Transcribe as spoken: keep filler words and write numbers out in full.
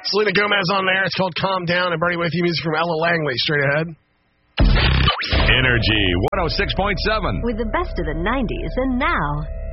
Selena Gomez on there. It's called Calm Down. And Bernie with you. Music from Ella Langley. Straight ahead. Energy one oh six point seven. With the best of the nineties and now.